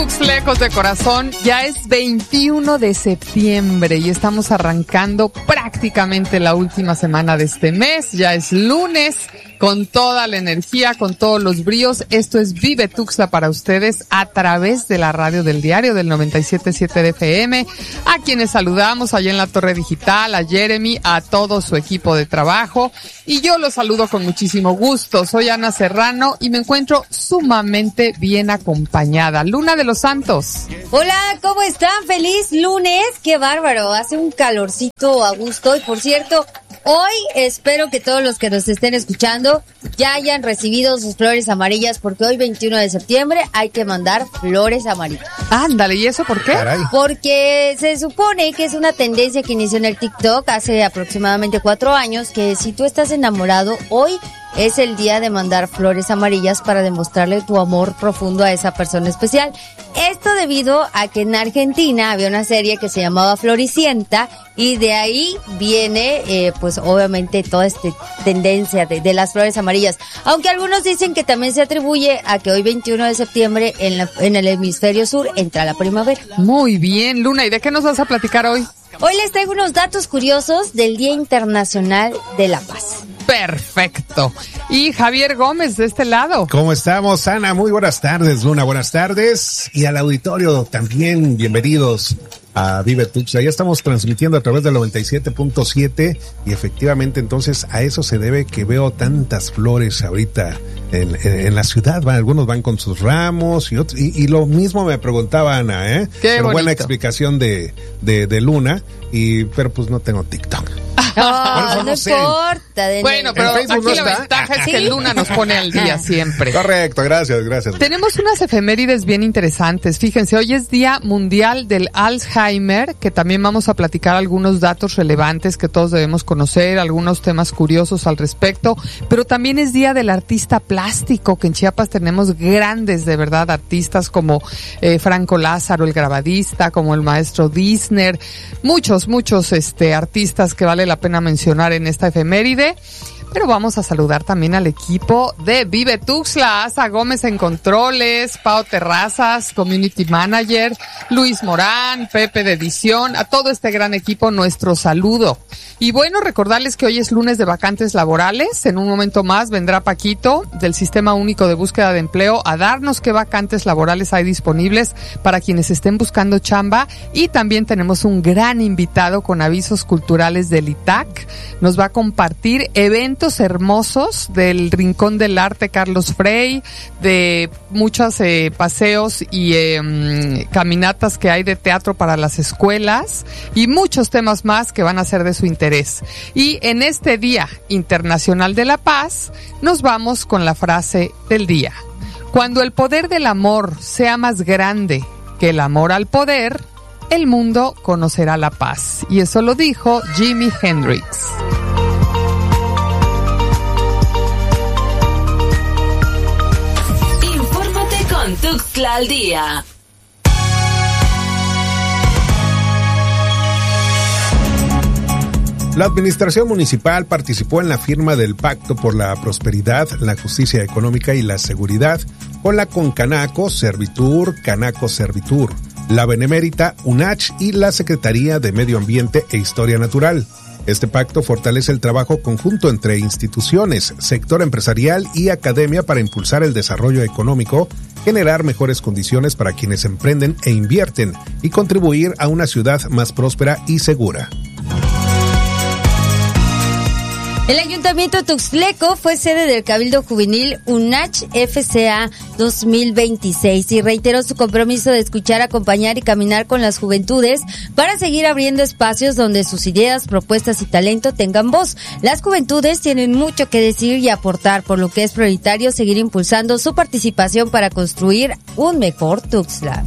Tuxlecos de corazón, ya es 21 de septiembre y estamos arrancando prácticamente la última semana de este mes. Ya es lunes, con toda la energía, con todos los bríos. Esto es Vive Tuxtla para ustedes a través de la radio del diario del 97.7 de FM. A quienes saludamos allá en la Torre Digital, a Jeremy, a todo su equipo de trabajo. Y yo los saludo con muchísimo gusto. Soy Ana Serrano y me encuentro sumamente bien acompañada. Luna de los Santos. Hola, ¿cómo están? Feliz lunes. Qué bárbaro. Hace un calorcito a gusto. Y por cierto, hoy espero que todos los que nos estén escuchando ya hayan recibido sus flores amarillas, porque hoy 21 de septiembre hay que mandar flores amarillas. Ándale, ¿y eso por qué? Caray. Porque se supone que es una tendencia que inició en el TikTok hace aproximadamente 4 años, que si tú estás enamorado, hoy es el día de mandar flores amarillas para demostrarle tu amor profundo a esa persona especial. Esto debido a que en Argentina había una serie que se llamaba Floricienta y de ahí viene, pues obviamente toda esta tendencia de las flores amarillas. Aunque algunos dicen que también se atribuye a que hoy 21 de septiembre en el hemisferio sur entra la primavera. Muy bien, Luna, ¿y de qué nos vas a platicar hoy? Hoy les traigo unos datos curiosos del Día Internacional de la Paz. Perfecto. Y Javier Gómez de este lado. ¿Cómo estamos, Ana? Muy buenas tardes, Luna, buenas tardes. Y al auditorio también, bienvenidos a Vive Tuxtla. Ya estamos transmitiendo a través del 97.7 y efectivamente entonces a eso se debe que veo tantas flores ahorita en la ciudad. Algunos van con sus ramos y otros, y lo mismo me preguntaba Ana, ¿eh? Qué pero bonito. buena explicación de Luna, pero pues no tengo TikTok. No, no sé. importa. Bueno, pero Facebook aquí no la está. ventaja es que ¿Sí? Luna nos pone al día siempre. Correcto, gracias. Tenemos unas efemérides bien interesantes. Fíjense, hoy es Día Mundial del Alzheimer, que también vamos a platicar algunos datos relevantes que todos debemos conocer, algunos temas curiosos al respecto, pero también es Día del Artista Plástico, que en Chiapas tenemos grandes, de verdad, artistas como Franco Lázaro, el grabadista, como el maestro Disner, muchos artistas que vale la pena mencionar en esta efeméride. Pero vamos a saludar también al equipo de Vive Tuxtla, Asa Gómez en controles, Pao Terrazas, Community Manager, Luis Morán, Pepe de edición, a todo este gran equipo nuestro saludo. Y bueno, recordarles que hoy es lunes de vacantes laborales. En un momento más vendrá Paquito del Sistema Único de Búsqueda de Empleo a darnos qué vacantes laborales hay disponibles para quienes estén buscando chamba. Y también tenemos un gran invitado con avisos culturales del ITAC. Nos va a compartir eventos hermosos del Rincón del Arte Carlos Frey, de muchos paseos y caminatas que hay de teatro para las escuelas y muchos temas más que van a ser de su interés. Y en este Día Internacional de la Paz nos vamos con la frase del día. Cuando el poder del amor sea más grande que el amor al poder, el mundo conocerá la paz. Y eso lo dijo Jimi Hendrix. Con Tuxtla al día. La administración municipal participó en la firma del Pacto por la Prosperidad, la Justicia Económica y la Seguridad con la Concanaco, Servitur, Canaco Servitur, la Benemérita, UNACH y la Secretaría de Medio Ambiente e Historia Natural. Este pacto fortalece el trabajo conjunto entre instituciones, sector empresarial y academia para impulsar el desarrollo económico, generar mejores condiciones para quienes emprenden e invierten y contribuir a una ciudad más próspera y segura. El Ayuntamiento Tuxtleco fue sede del Cabildo Juvenil UNACH FCA 2026 y reiteró su compromiso de escuchar, acompañar y caminar con las juventudes para seguir abriendo espacios donde sus ideas, propuestas y talento tengan voz. Las juventudes tienen mucho que decir y aportar, por lo que es prioritario seguir impulsando su participación para construir un mejor Tuxtla.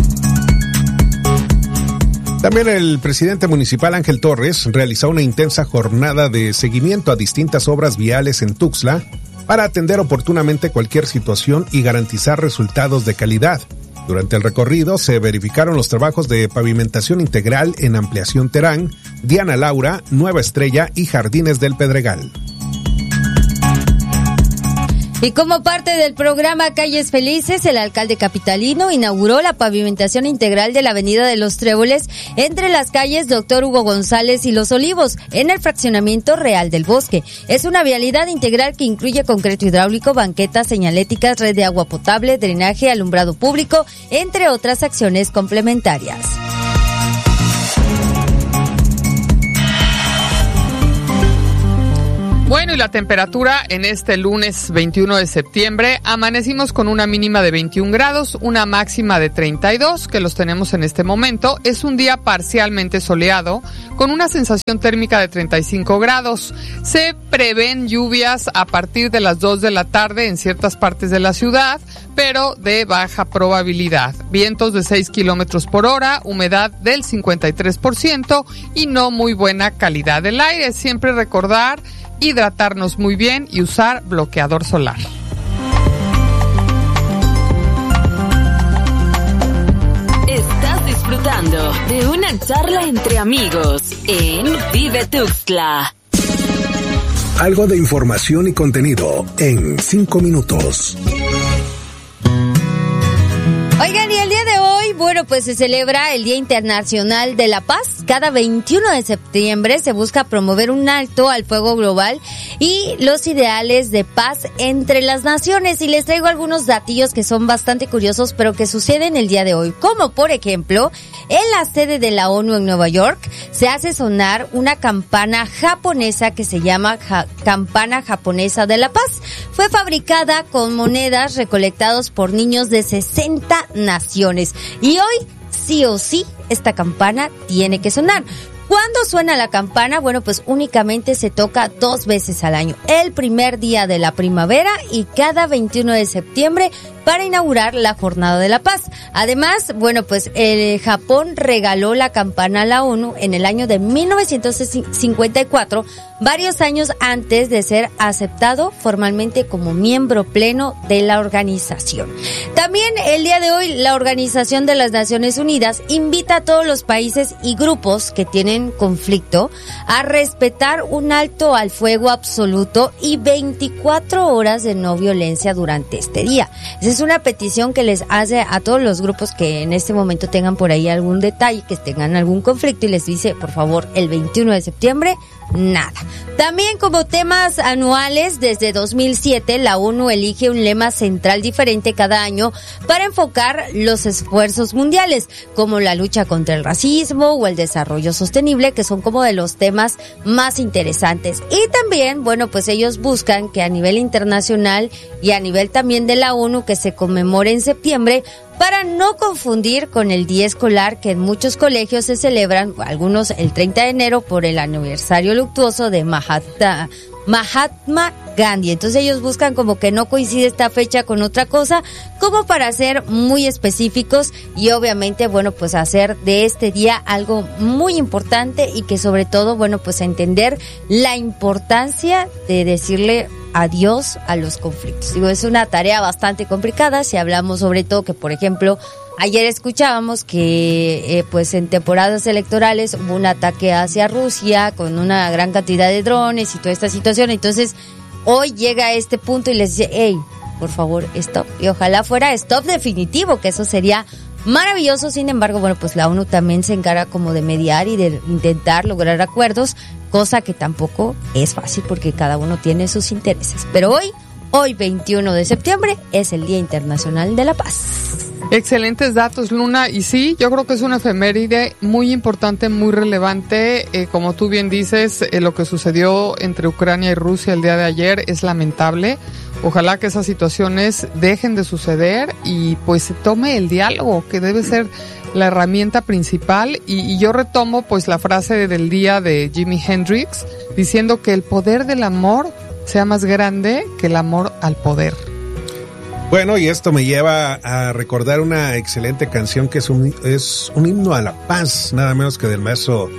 También el presidente municipal Ángel Torres realizó una intensa jornada de seguimiento a distintas obras viales en Tuxtla para atender oportunamente cualquier situación y garantizar resultados de calidad. Durante el recorrido se verificaron los trabajos de pavimentación integral en Ampliación Terán, Diana Laura, Nueva Estrella y Jardines del Pedregal. Y como parte del programa Calles Felices, el alcalde capitalino inauguró la pavimentación integral de la Avenida de los Tréboles entre las calles Dr. Hugo González y Los Olivos, en el fraccionamiento Real del Bosque. Es una vialidad integral que incluye concreto hidráulico, banquetas señaléticas, red de agua potable, drenaje, alumbrado público, entre otras acciones complementarias. Bueno, y la temperatura en este lunes 21 de septiembre, amanecimos con una mínima de 21 grados, una máxima de 32, que los tenemos en este momento. Es un día parcialmente soleado, con una sensación térmica de 35 grados. Se prevén lluvias a partir de las 2 de la tarde en ciertas partes de la ciudad, pero de baja probabilidad. Vientos de 6 kilómetros por hora, humedad del 53% y no muy buena calidad del aire. Siempre recordar hidratarnos muy bien y usar bloqueador solar. Estás disfrutando de una charla entre amigos en Vive Tuxtla. Algo de información y contenido en 5 minutos. Oigan, y el día de hoy, bueno, pues se celebra el Día Internacional de la Paz. Cada 21 de septiembre se busca promover un alto al fuego global y los ideales de paz entre las naciones. Y les traigo algunos datillos que son bastante curiosos, pero que suceden el día de hoy. Como, por ejemplo, en la sede de la ONU en Nueva York se hace sonar una campana japonesa que se llama Campana Japonesa de la Paz. Fue fabricada con monedas recolectadas por niños de 60 naciones. Y hoy, sí o sí, esta campana tiene que sonar. ¿Cuándo suena la campana? Bueno, pues únicamente se toca 2 veces al año. El primer día de la primavera y cada 21 de septiembre para inaugurar la Jornada de la Paz. Además, bueno, pues Japón regaló la campana a la ONU en el año de 1954, varios años antes de ser aceptado formalmente como miembro pleno de la organización. También el día de hoy la Organización de las Naciones Unidas invita a todos los países y grupos que tienen conflicto a respetar un alto al fuego absoluto y 24 horas de no violencia durante este día. Esa es una petición que les hace a todos los grupos que en este momento tengan por ahí algún detalle, que tengan algún conflicto, y les dice, por favor, el 21 de septiembre, nada. También como temas anuales, desde 2007, la ONU elige un lema central diferente cada año para enfocar los esfuerzos mundiales, como la lucha contra el racismo o el desarrollo sostenible, que son como de los temas más interesantes. Y también, bueno, pues ellos buscan que a nivel internacional y a nivel también de la ONU que se conmemore en septiembre, para no confundir con el día escolar que en muchos colegios se celebran, algunos el 30 de enero por el aniversario luctuoso de Mahatma Gandhi. Entonces ellos buscan como que no coincide esta fecha con otra cosa, como para ser muy específicos y obviamente, bueno, pues hacer de este día algo muy importante y que sobre todo, bueno, pues entender la importancia de decirle adiós a los conflictos. Digo, es una tarea bastante complicada si hablamos sobre todo que, por ejemplo, ayer escuchábamos que pues en temporadas electorales hubo un ataque hacia Rusia con una gran cantidad de drones y toda esta situación. Entonces, hoy llega a este punto y les dice, hey, por favor, stop. Y ojalá fuera stop definitivo, que eso sería maravilloso. Sin embargo, bueno, pues la ONU también se encarga como de mediar y de intentar lograr acuerdos, cosa que tampoco es fácil porque cada uno tiene sus intereses. Pero hoy 21 de septiembre es el Día Internacional de la Paz. Excelentes datos, Luna. Y sí, yo creo que es una efeméride muy importante, muy relevante. Como tú bien dices, lo que sucedió entre Ucrania y Rusia el día de ayer es lamentable. Ojalá que esas situaciones dejen de suceder y pues se tome el diálogo, que debe ser la herramienta principal. Y yo retomo pues la frase del día de Jimi Hendrix, diciendo que el poder del amor sea más grande que el amor al poder. Bueno, y esto me lleva a recordar una excelente canción que es un himno a la paz, nada menos que del maestro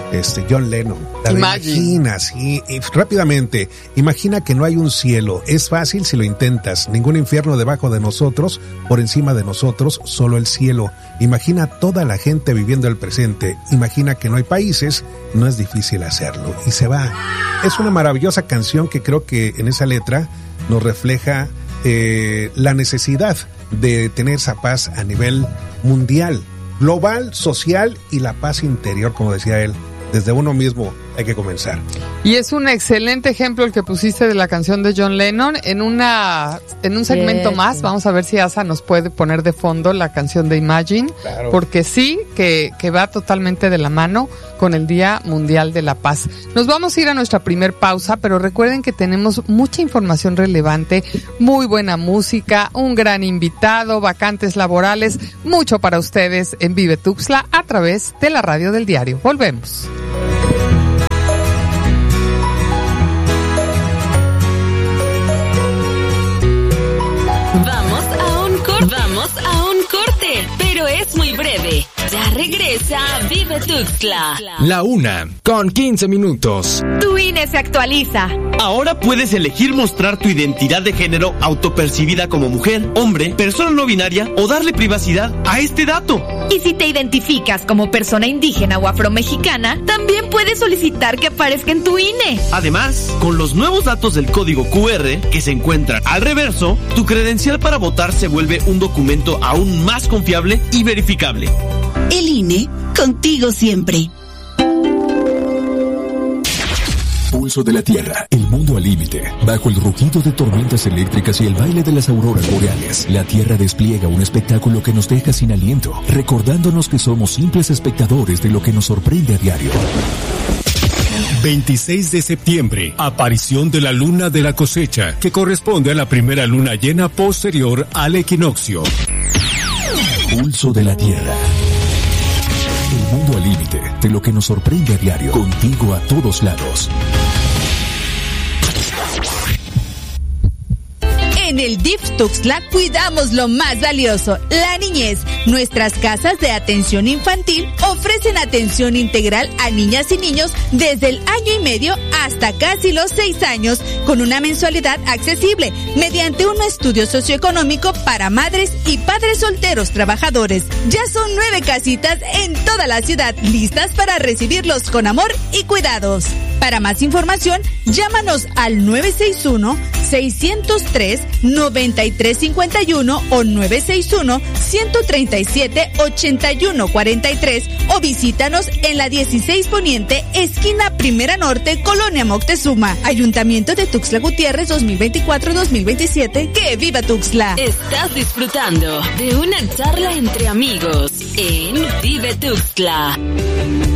John Lennon. Imagina, sí, rápidamente, imagina que no hay un cielo. Es fácil si lo intentas. Ningún infierno debajo de nosotros, por encima de nosotros, solo el cielo. Imagina toda la gente viviendo el presente. Imagina que no hay países, no es difícil hacerlo. Y se va. Es una maravillosa canción que creo que en esa letra nos refleja la necesidad de tener esa paz a nivel mundial, global, social y la paz interior, como decía él. Desde uno mismo hay que comenzar. Y es un excelente ejemplo el que pusiste de la canción de John Lennon. En un segmento más vamos a ver si Asa nos puede poner de fondo la canción de Imagine, claro. Porque sí, que va totalmente de la mano con el Día Mundial de la Paz. Nos vamos a ir a nuestra primer pausa, pero recuerden que tenemos mucha información relevante, muy buena música, un gran invitado, vacantes laborales, mucho para ustedes en Vive Tuxtla a través de la radio del diario. Volvemos. Vamos a un corte, pero es muy breve. Ya regresa Vive Tuxtla. La 1:15. Tu INE se actualiza. Ahora puedes elegir mostrar tu identidad de género autopercibida como mujer, hombre, persona no binaria o darle privacidad a este dato. Y si te identificas como persona indígena o afromexicana, también puedes solicitar que aparezca en tu INE. Además, con los nuevos datos del código QR que se encuentran al reverso, tu credencial para votar se vuelve un documento aún más confiable y verificable. El INE, contigo siempre. Pulso de la Tierra, el mundo al límite. Bajo el rugido de tormentas eléctricas y el baile de las auroras boreales, la Tierra despliega un espectáculo que nos deja sin aliento, recordándonos que somos simples espectadores de lo que nos sorprende a diario. 26 de septiembre, aparición de la luna de la cosecha, que corresponde a la primera luna llena posterior al equinoccio. Pulso de la Tierra. El mundo al límite de lo que nos sorprende a diario. Contigo a todos lados. En el DIF Tuxtla cuidamos lo más valioso, la niñez. Nuestras casas de atención infantil ofrecen atención integral a niñas y niños desde el año y medio hasta casi los 6 años, con una mensualidad accesible, mediante un estudio socioeconómico para madres y padres solteros trabajadores. Ya son 9 casitas en toda la ciudad, listas para recibirlos con amor y cuidados. Para más información, llámanos al 961-603-9351 o 961-137-8143 o visítanos en la 16 Poniente, esquina Primera Norte, Colonia Moctezuma. Ayuntamiento de Tuxtla Gutiérrez 2024-2027. ¡Que viva Tuxtla! Estás disfrutando de una charla entre amigos en Vive Tuxtla.